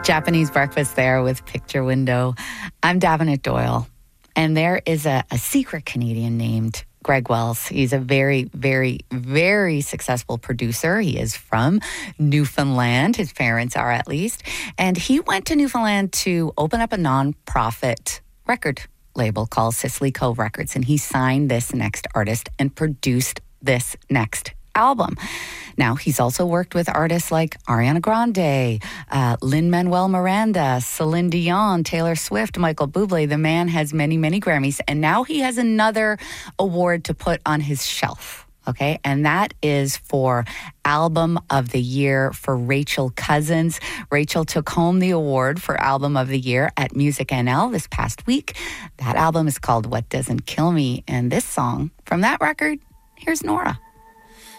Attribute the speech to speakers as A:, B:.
A: Japanese Breakfast there with Picture Window. I'm Davenant Doyle, and there is a secret Canadian named Greg Wells. He's a very, very, very successful producer. He is from Newfoundland. His parents are, at least. And he went to Newfoundland to open up a nonprofit record label called Cicely Cove Records. And he signed this next artist and produced this next album. Now, he's also worked with artists like Ariana Grande, Lin-Manuel Miranda, Celine Dion, Taylor Swift, Michael Bublé. The man has many, many Grammys, and now he has another award to put on his shelf. Okay, and that is for Album of the Year for Rachel Cousins. Rachel took home the award for Album of the Year at Music NL this past week. That album is called What Doesn't Kill Me, and this song from that record, here's Nora.